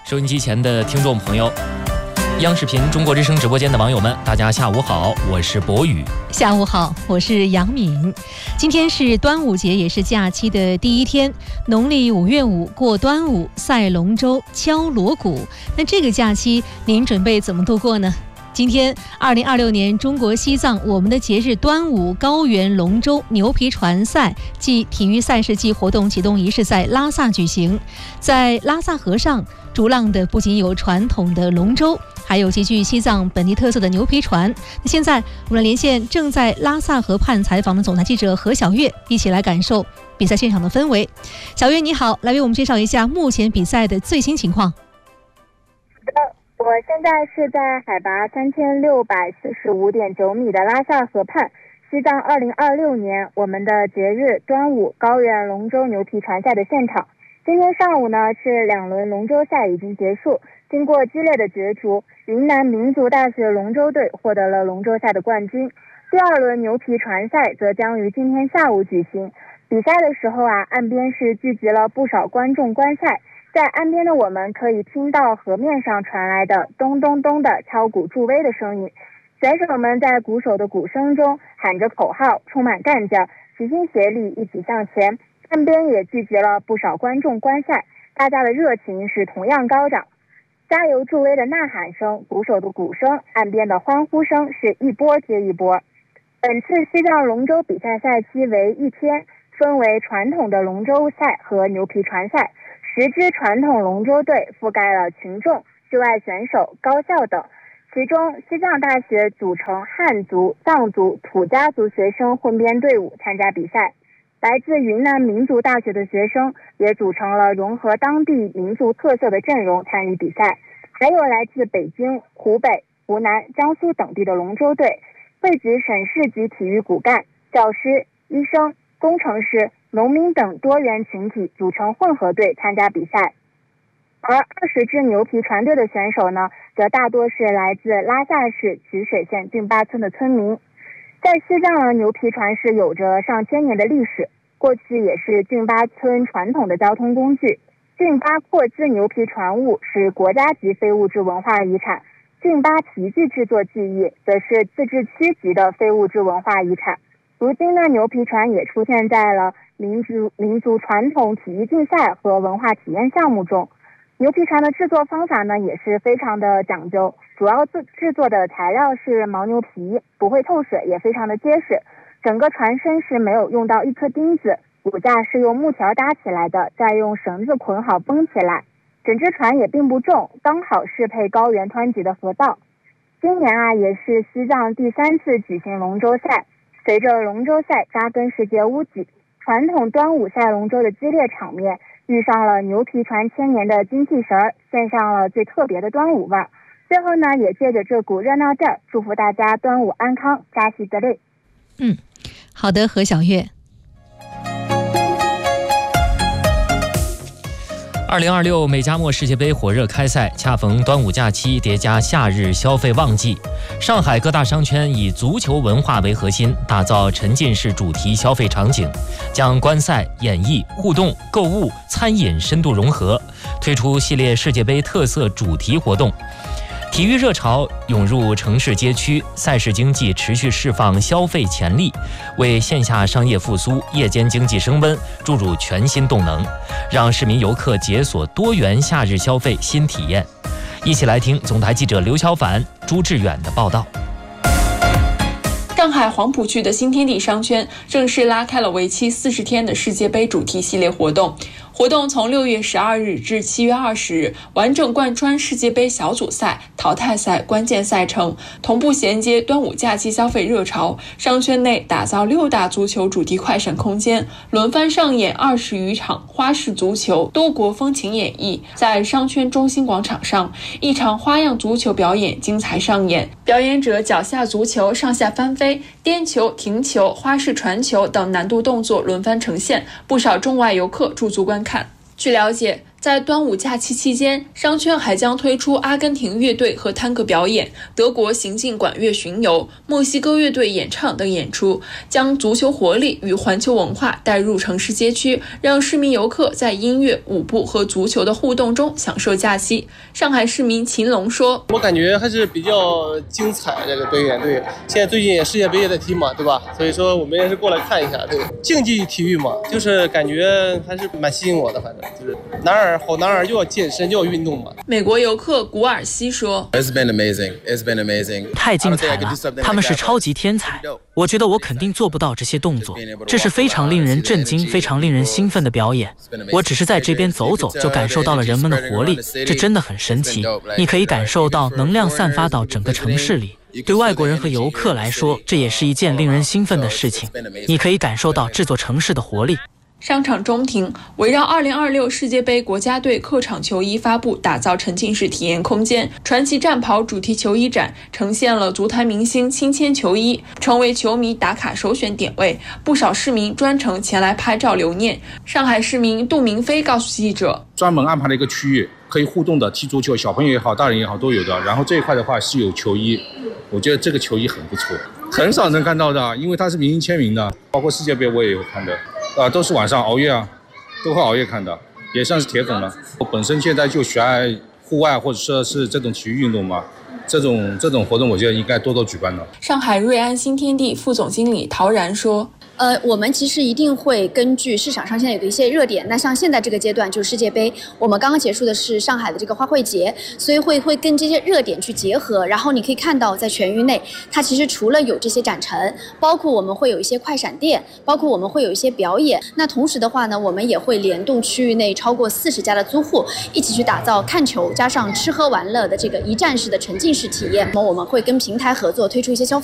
收音机前的听众朋友，央视频中国之声直播间的网友们，大家下午好，我是博宇。 下午好，我是杨敏。今天是端午节，也是假期的第一天，农历5月5过端午，赛龙舟，敲锣鼓。那这个假期您准备怎么度过呢？今天2026年中国西藏我们的节日端午高原龙舟牛皮船赛暨体育赛事暨活动启动仪式在拉萨举行。在拉萨河上逐浪的不仅有传统的龙舟，还有极具西藏本地特色的牛皮船。那现在我们连线正在拉萨河畔采访的总台记者何小月，一起来感受比赛现场的氛围。小月你好，来为我们介绍一下目前比赛的最新情况。 我现在是在海拔3645.9米的拉萨河畔，西藏2026年我们的节日端午高原龙舟牛皮船赛的现场。今天上午呢，是2轮龙舟赛已经结束，经过激烈的角逐，云南民族大学龙舟队获得了龙舟赛的冠军。第2轮牛皮船赛则将于今天下午举行。比赛的时候岸边是聚集了不少观众观赛。在岸边的我们可以听到河面上传来的咚咚咚的敲鼓助威的声音，选手们在鼓手的鼓声中喊着口号，充满干劲，齐心协力一起向前。岸边也聚集了不少观众观赛，大家的热情是同样高涨，加油助威的呐喊声，鼓手的鼓声，岸边的欢呼声是一波接一波。本次西藏龙舟比赛赛期为1天，分为传统的龙舟赛和牛皮船赛。10支传统龙舟队覆盖了群众、室外选手、高校等，其中西藏大学组成汉族、藏族、土家族学生混编队伍参加比赛，来自云南民族大学的学生也组成了融合当地民族特色的阵容参与比赛，还有来自北京、湖北、湖南、江苏等地的龙舟队，汇集省市级体育骨干、教师、医生、工程师、农民等多元群体组成混合队参加比赛。而20支牛皮船队的选手呢，则大多是来自拉萨市曲水县峻巴村的村民。在西藏，牛皮船是有着上千年的历史，过去也是峻巴村传统的交通工具。峻巴阔兹牛皮船坞是国家级非物质文化遗产，峻巴皮具制作技艺则是自治区级的非物质文化遗产。如今呢，牛皮船也出现在了民族传统体育竞赛和文化体验项目中。牛皮船的制作方法呢，也是非常的讲究，主要制作的材料是牦牛皮，不会透水，也非常的结实。整个船身是没有用到一颗钉子，骨架是用木条搭起来的，再用绳子捆好绷起来。整只船也并不重，刚好适配高原湍急的河道。今年也是西藏第3次举行龙舟赛。随着龙舟赛扎根世界屋脊，传统端午赛龙舟的激烈场面遇上了牛皮船千年的精气神，献上了最特别的端午味。最后呢，也借着这股热闹劲儿，祝福大家端午安康，扎西德勒。 好的，何小月。 2026美加墨世界杯火热开赛，恰逢端午假期叠加夏日消费旺季。上海各大商圈以足球文化为核心，打造沉浸式主题消费场景，将观赛、演艺、互动、购物、餐饮深度融合，推出系列世界杯特色主题活动。体育热潮涌入城市街区，赛事经济持续释放消费潜力，为线下商业复苏、夜间经济升温注入全新动能，让市民游客解锁多元夏日消费新体验。一起来听总台记者刘小凡、朱志远的报道。 上海黄浦区的新天地商圈正式拉开了为期40天的世界杯主题系列活动。活动从6月12日至7月20日，完整贯穿世界杯小组赛、淘汰赛关键赛程，同步衔接端午假期消费热潮。商圈内打造6大足球主题快闪空间，轮番上演20余场花式足球多国风情演绎。在商圈中心广场上，一场花样足球表演精彩上演，表演者脚下足球上下翻飞、颠球、停球、花式传球等难度动作轮番呈现，不少中外游客驻足观看。据了解， 在端午假期期间，商圈还将推出阿根廷乐队和探戈表演、德国行进管乐巡游、墨西哥乐队演唱等演出，将足球活力与环球文化带入城市街区，让市民游客在音乐、舞步和足球的互动中享受假期。上海市民秦龙说：“ 我感觉还是比较精彩，这个表演对。现在最近世界杯也在踢嘛，对吧？所以说我们也是过来看一下，对。竞技体育嘛，就是感觉还是蛮吸引我的，反正就是男儿好男儿就要健身，就要运动嘛。” 美国游客古尔西说：“ 太精彩了，他们是超级天才。我觉得我肯定做不到这些动作，这是非常令人震惊、非常令人兴奋的表演。我只是在这边走走，就感受到了人们的活力，这真的很神奇。你可以感受到能量散发到整个城市里。对外国人和游客来说，这也是一件令人兴奋的事情。你可以感受到这座城市的活力。” 商场中庭围绕2026世界杯国家队客场球衣发布，打造沉浸式体验空间。传奇战袍主题球衣展呈现了足坛明星亲签球衣，成为球迷打卡首选点位。不少市民专程前来拍照留念。上海市民杜明飞告诉记者：“ 专门安排了一个区域，可以互动的踢足球，小朋友也好，大人也好都有的。然后这一块的话是有球衣，我觉得这个球衣很不错，很少能看到的，因为它是明星签名的。包括世界杯我也有看的。”都是晚上熬夜啊，都会熬夜看的，也算是铁粉了。我本身现在就喜爱户外或者说是这种体育运动嘛，这种活动我觉得应该多多举办的。 上海瑞安新天地副总经理陶然说：“ 我们其实一定会根据市场上现在有的一些热点，那像现在这个阶段就是世界杯，我们刚刚结束的是上海的这个花卉节，所以会跟这些热点去结合。然后你可以看到，在全域内，它其实除了有这些展陈，包括我们会有一些快闪店，包括我们会有一些表演。那同时的话呢，我们也会联动区域内超过40家的租户，一起去打造看球加上吃喝玩乐的这个一站式的沉浸式体验。我们会跟平台合作推出一些消费。”